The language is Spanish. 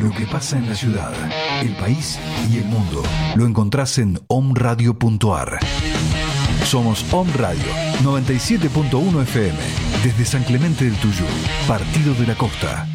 Lo que pasa en la ciudad, el país y el mundo lo encontrás en omradio.ar. Somos Om Radio 97.1 FM desde San Clemente del Tuyú, Partido de la Costa.